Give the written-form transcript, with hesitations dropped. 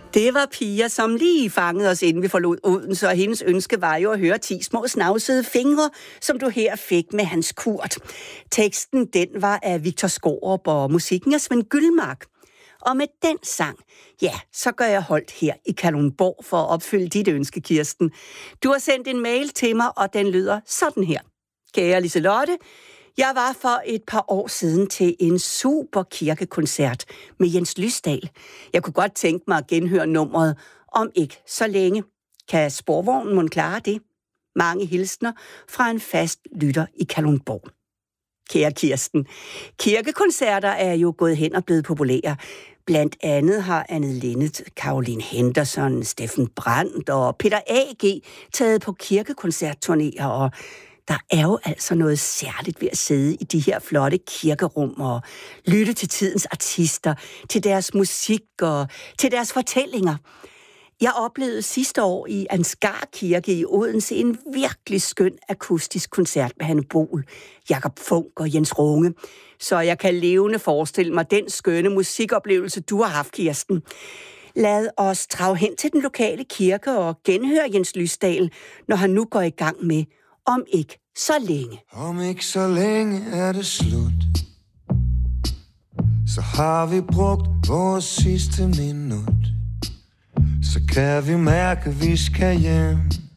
Det var Pia, som lige fangede os, inden vi forlod Odense, og hendes ønske var jo at høre 10 små snavsede fingre, som du her fik med Hans Kurt. Teksten, den var af Victor Skaarup, og musikken af Svend Gyldmark. Og med den sang, ja, så gør jeg holdt her i Kalundborg for at opfylde dit ønske, Kirsten. Du har sendt en mail til mig, og den lyder sådan her. Kære Liselotte, jeg var for et par år siden til en super kirkekoncert med Jens Lysdal. Jeg kunne godt tænke mig at genhøre nummeret om ikke så længe. Kan sporvognen mon klare det? Mange hilsner fra en fast lytter i Kalundborg. Kære Kirsten, kirkekoncerter er jo gået hen og blevet populære. Blandt andet har Anne Linnet, Caroline Henderson, Steffen Brandt og Peter A.G. taget på kirkekoncertturnéer, og der er jo altså noget særligt ved at sidde i de her flotte kirkerum og lytte til tidens artister, til deres musik og til deres fortællinger. Jeg oplevede sidste år i Ansgar Kirke i Odense en virkelig skøn akustisk koncert med Hanne Bol, Jakob Funk og Jens Runge. Så jeg kan levende forestille mig den skønne musikoplevelse, du har haft, Kirsten. Lad os drage hen til den lokale kirke og genhøre Jens Lysdal, når han nu går i gang med Om ikke så længe. Om ikke så længe er det slut. Så har vi brugt vores sidste minut. Så kan vi mærke, at vi skal hjem.